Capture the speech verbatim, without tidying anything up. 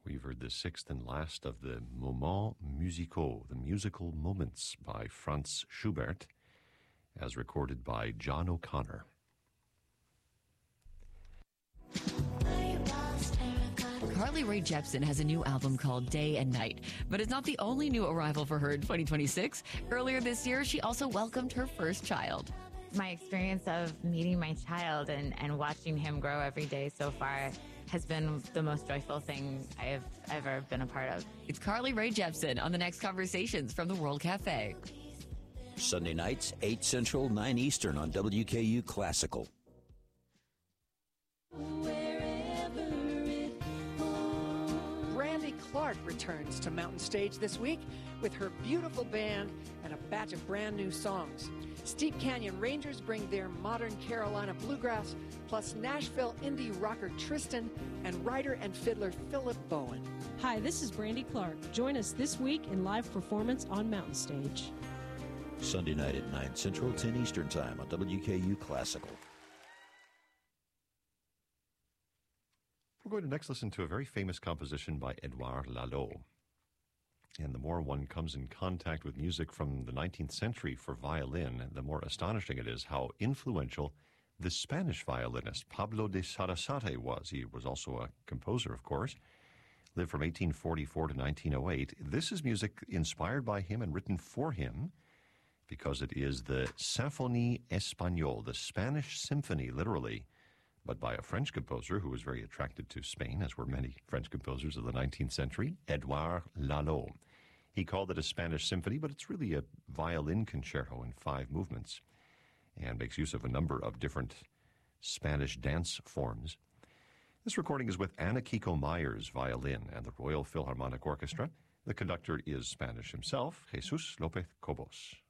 We've heard the sixth and last of the Moments Musicaux, the musical moments by Franz Schubert, as recorded by John O'Connor. Carly Rae Jepsen has a new album called Day and Night, but it's not the only new arrival for her in twenty twenty-six. Earlier this year, she also welcomed her first child. My experience of meeting my child and, and watching him grow every day so far has been the most joyful thing I've ever been a part of. It's Carly Rae Jepsen on the next Conversations from the World Cafe. Sunday nights, eight Central, nine Eastern on W K U Classical. Brandy Clark returns to Mountain Stage this week with her beautiful band and a batch of brand new songs. Steep Canyon Rangers bring their modern Carolina bluegrass, plus Nashville indie rocker Tristan and writer and fiddler Philip Bowen. Hi, this is Brandy Clark. Join us this week in live performance on Mountain Stage. Sunday night at nine Central, ten Eastern Time on W K U Classical. We're going to next listen to a very famous composition by Edouard Lalo. And the more one comes in contact with music from the nineteenth century for violin, the more astonishing it is how influential the Spanish violinist Pablo de Sarasate was. He was also a composer, of course, lived from eighteen forty-four to nineteen oh eight. This is music inspired by him and written for him because it is the Symphonie Espagnole, the Spanish symphony, literally, but by a French composer who was very attracted to Spain, as were many French composers of the nineteenth century, Edouard Lalo. He called it a Spanish symphony, but it's really a violin concerto in five movements and makes use of a number of different Spanish dance forms. This recording is with Anna Kiko Myers, violin, and the Royal Philharmonic Orchestra. The conductor is Spanish himself, Jesus López Cobos.